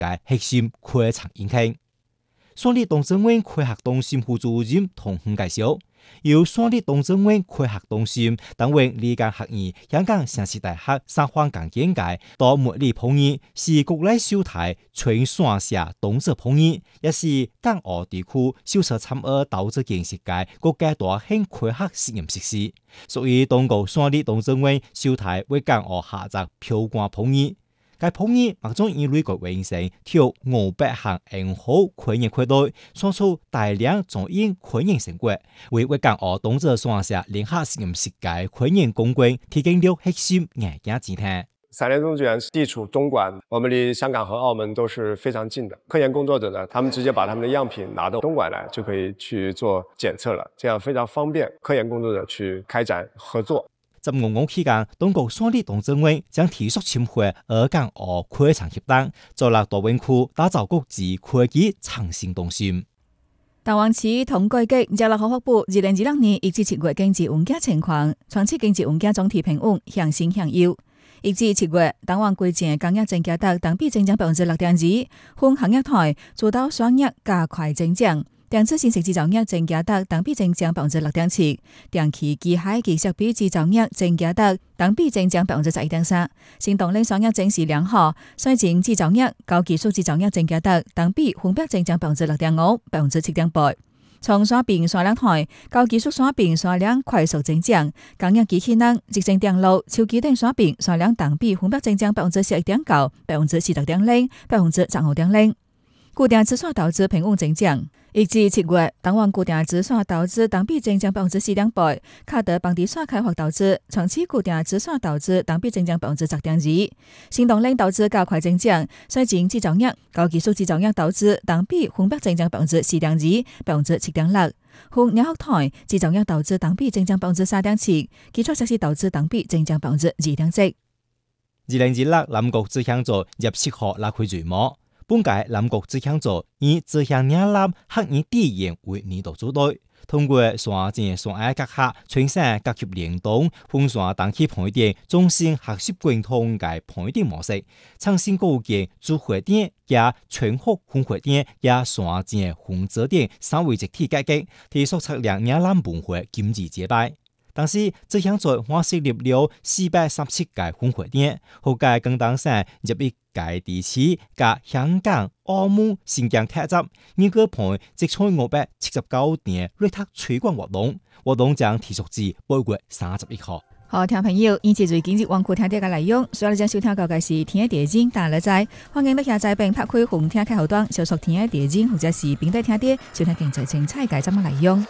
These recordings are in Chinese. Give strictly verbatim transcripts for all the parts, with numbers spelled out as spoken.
嘅核心開場引擎。雙立東政院開學中心副主任童亨介紹，由雙立東政院開學中心當為理工學院香港城市大學三環港建界到茉莉碰遇，是國內首台全山下東側碰遇，也是港澳地區首次參與投資建設界國家大型開學實驗設施，所以當局雙立東政院首台為港澳下集標杆碰遇。該碰遇目中以美國完成跳五百項 N 號開研課題，創出大量專業開研成果，為為港澳東側山下聯合實驗室界開研攻關提供了核心硬件資產。 三聯中學地處東莞，我們離香港和澳門都是非常近的。科研工作者呢，他們直接把他們的樣品拿到東莞來，就可以去做檢測了，這樣非常方便科研工作者去開展合作。 在五五期間，當局雙立東政院將提速簽會而港澳開場協定，做落大灣區打造國際科技創新中心。 台灣市統計局接落考發布二零二六年一至七月經濟運價情況，長期經濟運價總體平穩，向升向優。一至七月，台灣規整工業增加值同比增長百分之六點二，分行業台主導雙業加快增長。電子信息製造業增加值同比增長百分之六點七，電氣機械及設備製造業增加值同比增長百分之十一點三。新動能商業整體良好，水晶製造業、高技術製造業增加值同比分別增長百分之六點五、百分之七點八。從刷屏刷量台，高技術刷屏刷量快速增長，工業機器人、集成電路、手機等刷屏刷量同比分別增長百分之十一點九、百分之四十點零、百分之十五點零。固定資產投資平穩增長。一至七月，台灣固定資產投資同比增長百分之四點八，卡得房地產開發投資、長期固定資產投資同比增長百分之十點二，新動能投資加快增長，水晶製造業、高技術製造業投資同比分別增長百分之四點二、百分之七點六，紅鳥台製造業投資同比增長百分之三點七，基礎設施投資同比增長百分之二點七。 二零二六南國志向組入七號拉開序幕。本屆南國志向組以志向嶺南學院地研為年度主題，通過山前山隘結合全省各級聯動，分山當期盤點中心學習貫通嘅盤點模式，創新構建主會點加全學分會點加山前分支點三位一體改革，提速測量嶺南文化經濟結拜。但是志向組還設立了四百三十七個分會點，好屆廣東省入一屆地區加香港、澳門、新疆特輯，研究盤即採五百七十九點瑞塔推廣活動，活動將提速至八月三十一號。 好，聽眾朋友，以前最今日網課聽啲嘅內容，所以你將收聽到嘅是聽地經大樂仔，歡迎你下載並拍開紅聽開後端，搜索聽地經或者是並對聽啲收聽經濟精彩嘅節目內容。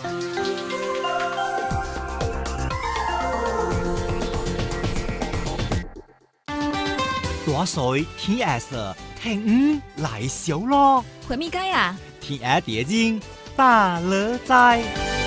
大水天下事，聽五來小咯。 回咪街啊？ 聽下地經大樂仔。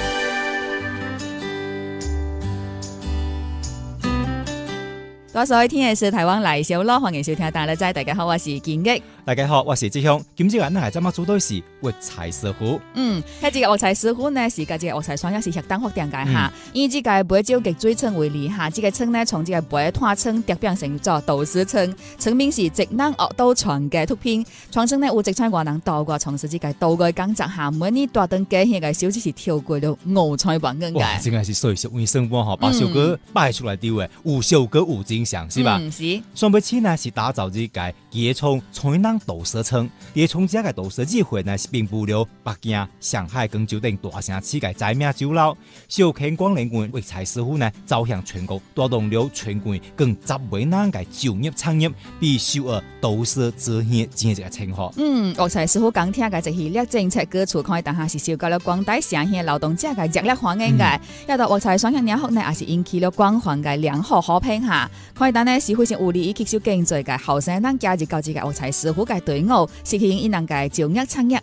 多謝天係是台灣來小咯，歡迎收聽大樂仔。大家好，我是建益。 大家好，我是志向。今朝我哋係怎麼做對事？活財師傅。 嗯，喺這個活財師傅呢，是個這個活財雙一是適當學點解哈？以這個杯酒嘅嘴稱為例哈，這個稱呢從這個杯脫稱疊變成做豆豉稱，稱名是直南惡刀傳嘅突片，傳稱呢有直菜華人多過從事這個刀嘅工作下，每年大頓嘅迄個小只是跳過了五彩版嘅。 哇，這個是隨時為生活哈，把首歌擺出來丟誒，有首歌有真相是吧？ 嗯，是。上半期呢是打造這個椰蔥菜南豆豉稱，椰蔥這個豆豉機會呢是並不了北京、上海跟酒店大城市嘅知名酒樓，小慶光靈館活財師傅呢走向全國，帶動了全國更十位難嘅就業產業必須要豆豉之險這個情況。 嗯，活財師傅講聽嘅就是呢政策嘅出開，但係是受到了廣大社會勞動者嘅熱烈歡迎嘅，一到活財雙向兩學呢也是引起了廣泛嘅良好好評下，可以但呢是非常有利於吸收經濟嘅後生人加入到這個活財師傅嘅隊伍，實現伊人嘅就業產業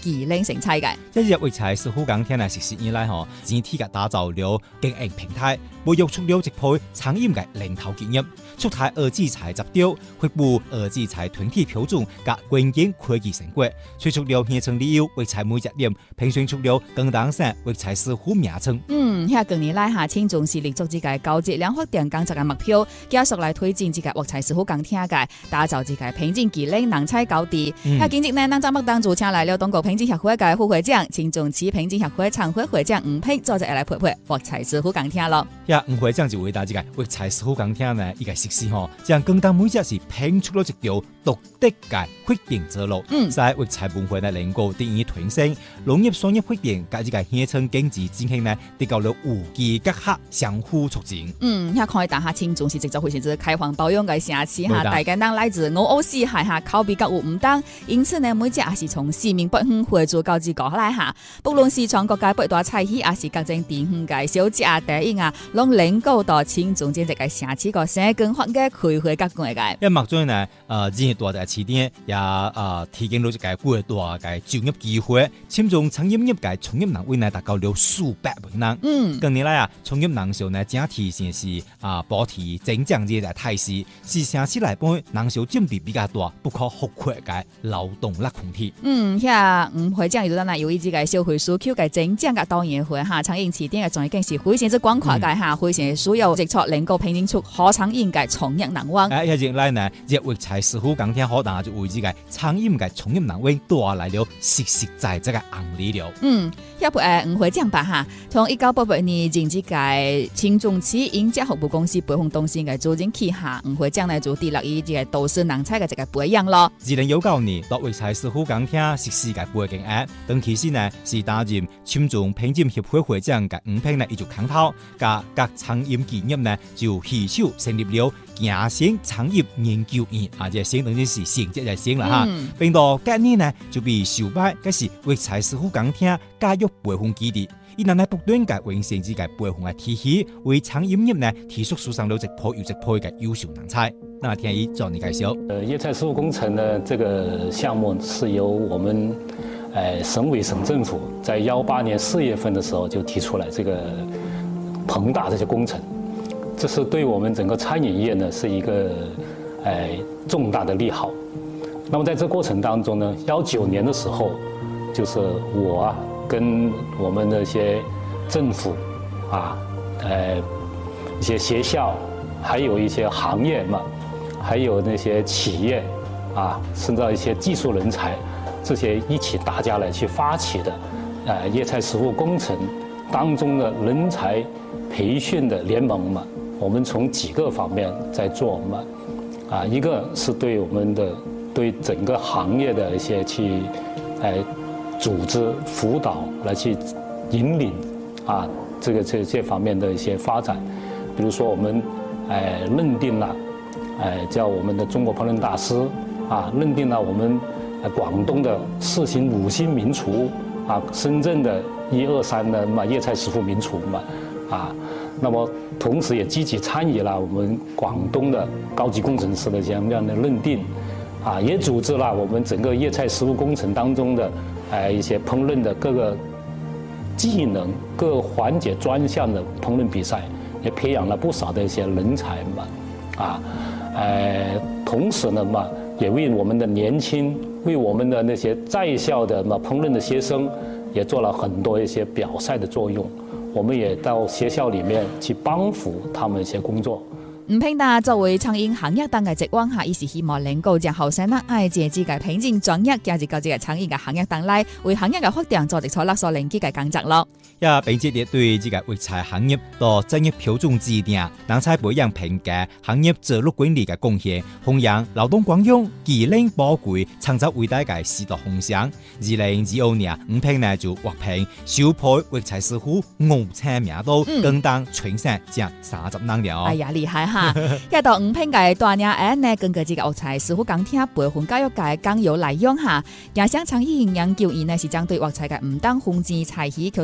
技能成才嘅。 一日育才師傅工廳嘅實施以來，嗬，整體嘅打造了經營平台，培育出了一批產業嘅領頭企業，出台二級才執照，發布二級才團體標準及關鍵科技成果，推出了現成理由育才每一點，評選出了廣東省育才師傅名稱。 嗯，喺近年來下，青重視立足這個高質量發展工作嘅目標，繼續來推進這個育才師傅工廳嘅打造這個品質技能人才高地。喺今日呢，咱節目當中請來了中國品質協會嘅副會長、青重市品質協會常會會長吳平，坐在來陪陪育才師傅工廳咯。 呀，吳會長就為大家個育才師傅工廳呢一個實施吼，將廣東每隻是拼出了一條獨特嘅發展之路。嗯，在育才文化呢能夠得以提升，農業商業發展加呢個鄉村經濟振興呢，得到了無機結合，相互促進。 嗯，遐看大下青重是製作會是開放包容嘅城市哈，大家當來自俄烏斯海下口比較有唔同，因此呢每隻也是從四面八方匯聚到至過來下，不論是從各界八大菜系，也是各種地方嘅小吃啊、茶飲啊，攏能夠到青重這個城市個生根發嘅開會角館嘅。 一目中呢，呃，這大嘅起點也呃提供了一個過大嘅就業機會，青重產業業界從業人員呢達到了數百萬人。嗯，近年來啊，從業人數呢整體先是啊保持增長嘅態勢，是城市內邊人數佔比比較大、不可或缺嘅勞動力群體。 嗯，遐吳會長亦都嗱由於這個消費需求嘅增長嘅多元化哈，餐飲起點嘅專業更是非常之廣闊嘅哈，非常需要直接能夠培養出好餐飲嘅從業人員。誒，一日來呢，這育才師傅工廳好大就為這個餐飲嘅從業人員帶來了實實在在嘅紅利了。嗯，遐不誒吳會長吧哈，從一九八八年進這個青重市飲食服務公司培訓中心嘅主任旗下，吳會長呢就致力於這個都市人才嘅這個培養咯。二零一九年到育才師傅工廳實施嘅背景案，當其時呢是擔任青重品質協會會長嘅吳平呢，伊就牽頭，甲各餐飲企業呢就攜手成立了嘉興產業研究院，啊，即係相當於是成績就成啦哈。並到今年呢就被授辦，嗰是育才師傅工廳教育培訓基地，伊能呢不斷嘅完善自己培訓嘅體系，為餐飲業呢提速輸上了一批又一批嘅優秀人才。那聽伊做你介紹。 呃，育才師傅工程呢，這個項目是由我們，呃，省委省政府在幺八年四月份的時候就提出來這個龐大這些工程，這是對我們整個餐飲業呢是一個，呃，重大的利好。那麼在這過程當中呢，幺九年的時候，就是我啊跟我們的一些政府啊，呃，一些學校，還有一些行業嘛。還有那些企業啊，甚至一些技術人才，這些一起大家來去發起的，呃，育才師傅工程當中的人才培訓的聯盟嘛，我們從幾個方面在做嘛，啊，一個是對我們的對整個行業的一些去，呃，組織輔導來去引領啊，這個這這方面的一些發展，比如說我們，呃，認定了。呃，叫我們的中國烹飪大師啊，認定了我們廣東的四星五星名廚啊，深圳的一二三的嘛育才師傅名廚嘛啊，那麼同時也積極參與了我們廣東的高級工程師的這樣樣的認定啊，也組織了我們整個育才師傅工程當中的呃一些烹飪的各個技能、各環節專項的烹飪比賽，也培養了不少的一些人才嘛啊。呃，同時呢嘛，也為我們的年輕，為我們的那些在校的嘛烹飪的學生，也做了很多一些表率的作用。我們也到學校裏面去幫扶他們一些工作。吳平達作為餐飲行業當嘅職員下，伊是希望能夠將後生人愛借自己品質專業，加入到這個餐飲嘅行業當來，為行業嘅發展做一錯勒索連接嘅工作咯。也並且對這個育才行業到專業標準制定、人才培養評價、行業制度管理嘅貢獻，弘揚勞動廣用、技能寶貴、創造偉大嘅時代夢想。二零二二年，吳平呢就獲評首批育才師傅五千名到，更當全省將三十人了。哎呀，厲害哈！一到吳平嘅大年案呢，根據這個育才師傅工廳培訓教育界綱要內容下，嘉興餐飲研究院呢是將對育才嘅唔當控制菜系構成一個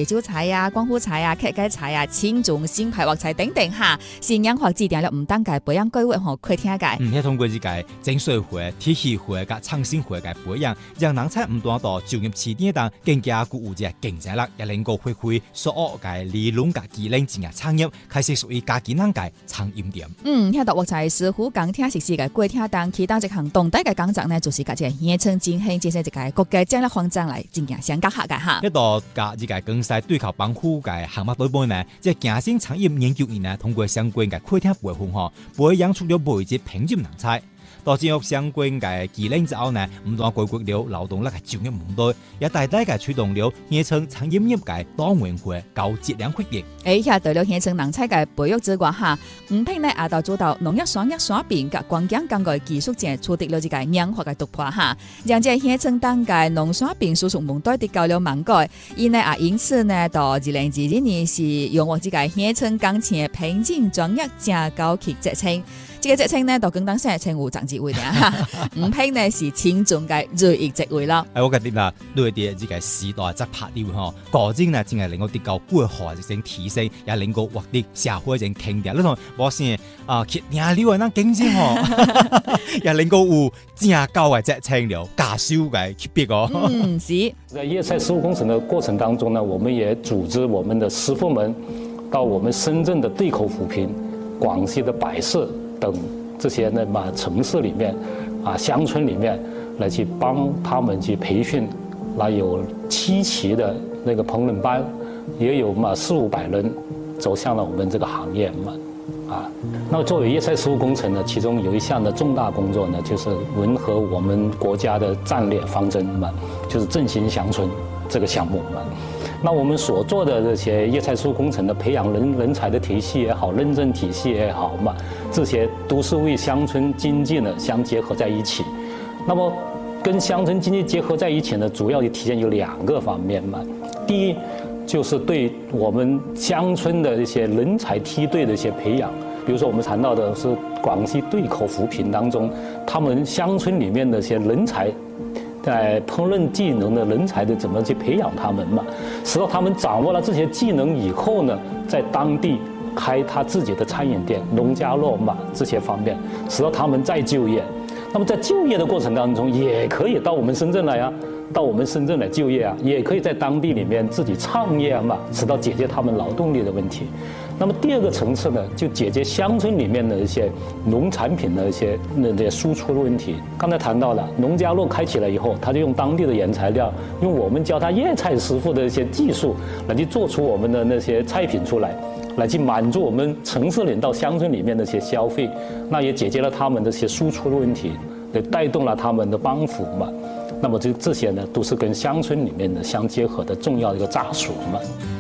椰椒菜啊、光菇菜啊、客家菜啊、青種新排鑊菜等等哈，是養活指定了唔單嘅培養規劃和開聽嘅。 嗯，係通過呢個整水會、體系會、甲創新會嘅培養，讓人才唔單到就業市場當更加具有隻競爭力，也能夠發揮所學嘅理論甲技能進入產業，開始屬於家己人嘅產業點。 嗯，喺度鑊菜師傅講聽實施嘅過聽當，其他一項動態嘅工作呢，就是甲隻縣城進行這些一個國家戰略方針來進行相結合嘅哈。 一度甲呢個更賽對口幫扶嘅項目對半呢，即係健身產業研究員呢，通過相關嘅開聽培訓嗬，培養出了培植品質人才。到進入相關嘅技能之後呢，唔但改革了勞動力嘅就業問題，也大大嘅驅動了縣城產業業界多元化、高質量發展。 誒，喺對了縣城人才嘅培育之外哈，唔拼呢也到做到農業、雙業、雙變及關鍵工具技術者取得了一個良好嘅突破哈，讓這縣城當屆農雙變輸出問題得到了滿改，因呢啊因此呢到二零二二年是用我這個縣城工程品質專業正高級職稱。這個職稱呢，到更當時稱呼長職位嘅，唔拼呢是青總嘅最熱職位啦。 誒，我覺得啦，對啲呢個時代質拍啲嗬，個人呢淨係能夠得到國學一種提升，也能夠獲得社會一種肯定。你同我先啊，其他料那經濟嗬，也能夠有正高嘅職稱了，加收嘅級別哦。 嗯，是。 在葉菜實務工程的過程當中呢，我們也組織我們的師傅們到我們深圳的對口扶貧、廣西的百色等這些呢嘛城市裡面啊鄉村裡面來去幫他們去培訓，那有七期的那個烹飪班，也有嘛四五百人走向了我們這個行業嘛啊。那麼作為葉菜實務工程呢，其中有一項的重大工作呢，就是吻合我們國家的戰略方針嘛，就是振興鄉村這個項目嘛。那我們所做的這些葉菜實務工程的培養人人才的體系也好，認證體系也好嘛，這些都是為鄉村經濟呢相結合在一起。那麼跟鄉村經濟結合在一起呢，主要的體現有兩個方面嘛。第一，就是對我們鄉村的一些人才梯隊的一些培養，比如說我們談到的是廣西對口扶貧當中，他們鄉村裡面的一些人才。在烹飪技能的人才的怎麼去培養他們嘛，使到他們掌握了這些技能以後呢，在當地開他自己的餐飲店、農家樂嘛這些方面，使到他們再就業。那麼在就業的過程當中，也可以到我們深圳來啊，到我們深圳來就業啊，也可以在當地裡面自己創業嘛，使到解決他們勞動力的問題。那麼第二個層次呢，就解決鄉村裡面的一些農產品的一些那些輸出的問題。剛才談到了農家樂開起來以後，他就用當地的原材料，用我們教他葉菜師傅的一些技術，來去做出我們的那些菜品出來，來去滿足我們城市裡到鄉村裡面的一些消費，那也解決了他們的一些輸出的問題，也帶動了他們的幫扶嘛。那麼這這些呢，都是跟鄉村裡面的相結合的重要的一個紮屬嘛。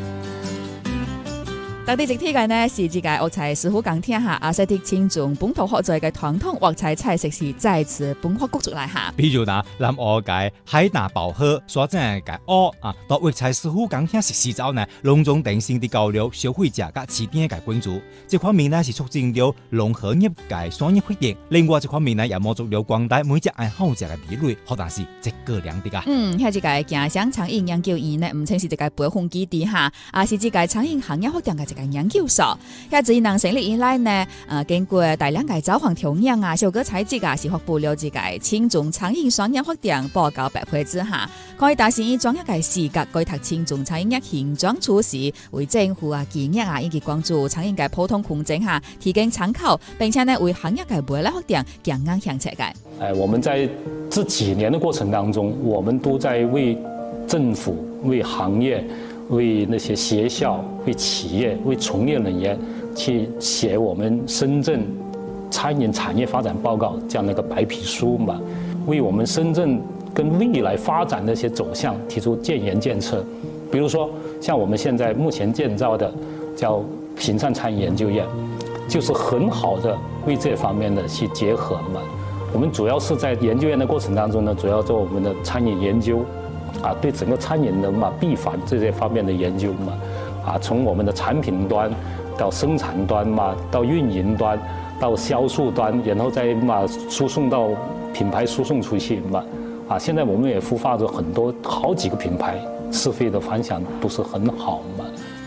特地直天嘅呢是這個學菜師傅講聽下，阿西啲青總本土學在嘅傳統學菜菜式是再次本土國族來下。 比如嗱，南澳嘅海南寶賀所整嘅蚵啊，到學菜師傅講聽實施之後呢，隆重定性地交流消費者嘅市場嘅關注。這方面呢是促進了農和業嘅商業發展。另外這方面呢也滿足了廣大每隻愛好者嘅比率，可能是一個兩的啊。 嗯，喺這個健康產業研究院呢，唔稱是這個培訓基地下，而是這個產業行業發展嘅。研究所，喺自能成立以來呢，呃，經過大量嘅走訪調研啊、小個採集啊，是發布了自己青總產業雙業發展報告白皮之下，可以達成以專業嘅視角改讀青總產業現狀處事，為政府啊、企業啊以及關注產業嘅普通空間下提供參考，並且呢為行業嘅未來發展強硬向前嘅。 誒，我們在這幾年的過程當中，我們都在為政府、為行業。為那些學校、為企業、為從業人員去寫我們深圳餐飲產業發展報告這樣的一個白皮書嘛，為我們深圳跟未來發展的一些走向提出建言建策。比如說，像我們現在目前建造的叫平善餐飲研究院，就是很好的為這方面的去結合嘛。我們主要是在研究院的過程當中呢，主要做我們的餐飲研究。啊，對整個餐飲的嘛閉環這些方面的研究嘛，啊，從我們的產品端到生產端嘛，到運營端，到銷售端，然後再嘛輸送到品牌輸送出去嘛，啊，現在我們也孵化咗很多好幾個品牌是非的反响不是很好嘛。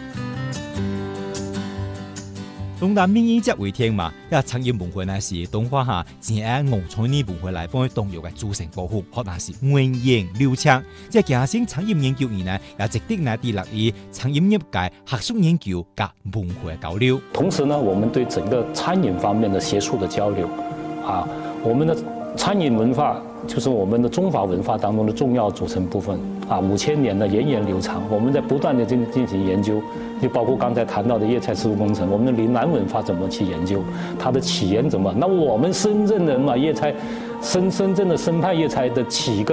东南民意节为天嘛，一产业文化呢是東華下正按農村呢文化來幫動育嘅組成保護，或那是源遠流長。即係嘉興產業研究院呢，也值得呢啲留意產業業界學術研究及文化交流。 同時呢，我們對整個餐飲方面的學術的交流，啊，我們的餐飲文化就是我們的中華文化當中的重要組成部分啊，五千年的源遠流長，我們在不斷的進進行研究，就包括剛才談到的葉菜食物工程，我們的嶺南文化怎麼去研究，它的起源怎麼？那我們深圳人嘛，葉菜深深圳的生態葉菜的起根。